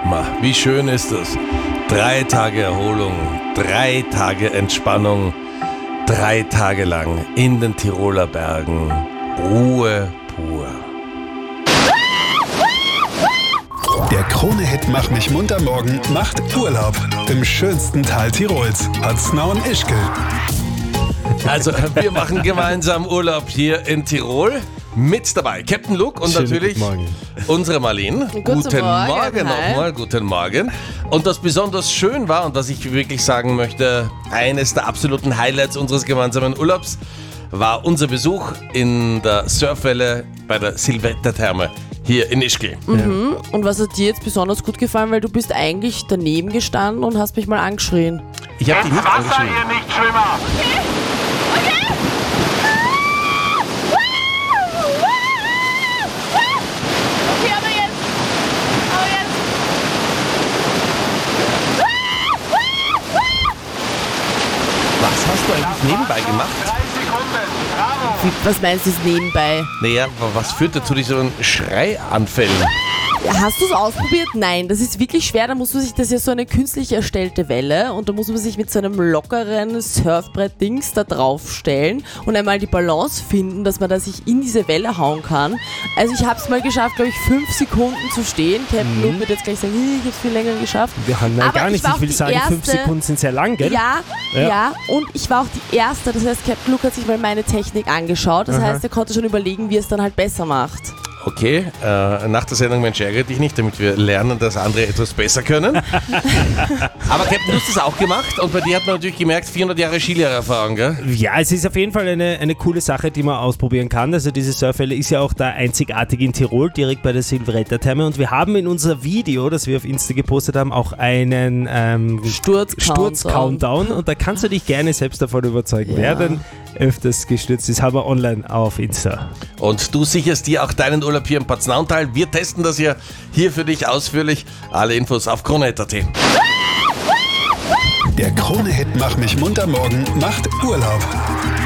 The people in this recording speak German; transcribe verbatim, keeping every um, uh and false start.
Ma, wie schön ist es. Drei Tage Erholung, drei Tage Entspannung, drei Tage lang in den Tiroler Bergen. Ruhe pur. Der Krone-Hit Mach mich munter morgen macht Urlaub im schönsten Tal Tirols, Atznow und Ischgl. Also wir machen gemeinsam Urlaub hier in Tirol. Mit dabei Captain Luke und Schönen natürlich guten Morgen. unsere Marlene. Guten Morgen, Morgen hi. nochmal, guten Morgen. Und was besonders schön war und was ich wirklich sagen möchte, eines der absoluten Highlights unseres gemeinsamen Urlaubs war unser Besuch in der Surfwelle bei der Silvestertherme hier in Ischgl. Mhm. Und was hat dir jetzt besonders gut gefallen, weil du bist eigentlich daneben gestanden und hast mich mal angeschrien. Ich habe dich nicht Wasser, angeschrieben. ihr Nichtschwimmer! Okay, aber jetzt. Aber jetzt. Was hast du eigentlich nebenbei gemacht? Drei Sekunden, bravo! Wie, was meinst du jetzt nebenbei? Naja, was führte zu diesen Schreianfällen? Hast du es ausprobiert? Nein, das ist wirklich schwer. Da muss man sich, das ist ja so eine künstlich erstellte Welle und da muss man sich mit so einem lockeren Surfbrett-Dings da draufstellen und einmal die Balance finden, dass man da sich in diese Welle hauen kann. Also ich habe es mal geschafft, glaube ich, fünf Sekunden zu stehen. Captain Luke wird jetzt gleich sagen, ich habe es viel länger geschafft. Wir haben nein, Aber gar ich nichts. war Ich will auch die sagen, fünf erste- Sekunden sind sehr lang, gell? Ja, ja, Ja. und ich war auch die Erste, das heißt, Captain Luke hat sich mal meine Technik angeschaut. Das Aha. heißt, er konnte schon überlegen, wie er es dann halt besser macht. Okay, äh, nach der Sendung Mensch ärgere dich nicht, damit wir lernen, dass andere etwas besser können. Aber Captain, du hast das auch gemacht und bei dir hat man natürlich gemerkt, vierhundert Jahre Skilehrerfahrung, gell? Ja, es ist auf jeden Fall eine, eine coole Sache, die man ausprobieren kann. Also diese Surfwelle ist ja auch da einzigartig in Tirol, direkt bei der Silvestertherme. Und wir haben in unser Video, das wir auf Insta gepostet haben, auch einen ähm, Sturz-Countdown. Sturz-Countdown. Und da kannst du dich gerne selbst davon überzeugen, Ja. wer denn öfters gestürzt ist. Haben wir online auf Insta. Und du sicherst dir auch deinen Urlaub hier im Paznauntal. Wir testen das ja hier für dich ausführlich. Alle Infos auf krone punkt at. Der Krone-Hit Mach mich munter morgen macht Urlaub.